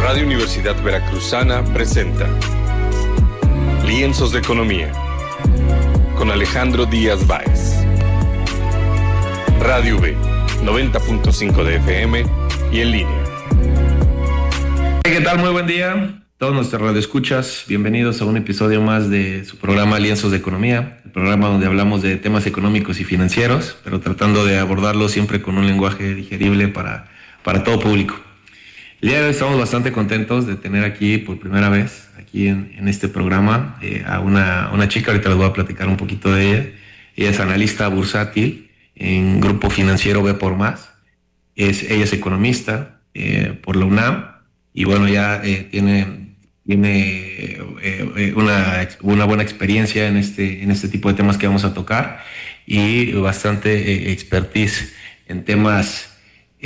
Radio Universidad Veracruzana presenta Lienzos de Economía con Alejandro Díaz Báez. Radio V, 90.5 de FM y en línea. ¿Qué tal? Muy buen día. Todos nuestros radioescuchas, bienvenidos a un episodio más de su programa Lienzos de Economía, el programa donde hablamos de temas económicos y financieros, pero tratando de abordarlo siempre con un lenguaje digerible para todo público. El día de hoy estamos bastante contentos de tener aquí por primera vez, aquí en este programa, a una chica. Ahorita les voy a platicar un poquito de ella. Ella es analista bursátil en Grupo Financiero B por Más. Ella es economista por la UNAM y bueno, ya tiene una buena experiencia en este tipo de temas que vamos a tocar y bastante expertise en temas